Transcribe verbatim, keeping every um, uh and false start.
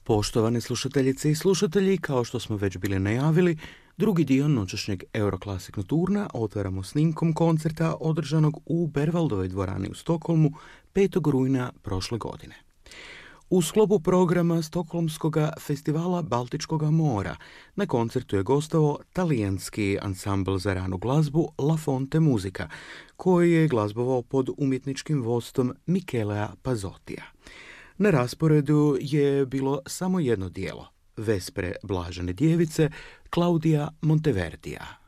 Poštovane slušateljice i slušatelji, kao što smo već bili najavili, drugi dio noćašnjeg Euroclassic Nocturna otvaramo snimkom koncerta održanog u Berwaldovoj dvorani u Stokholmu petog rujna prošle godine. U sklopu programa Stokholmskog festivala Baltičkog mora na koncertu je gostovao talijanski ansambl za ranu glazbu La Fonte Musica, koji je glazbovao pod umjetničkim vodstvom Michelea Pazottija. Na rasporedu je bilo samo jedno dijelo, Vespre Blažene djevice Claudia Monteverdija.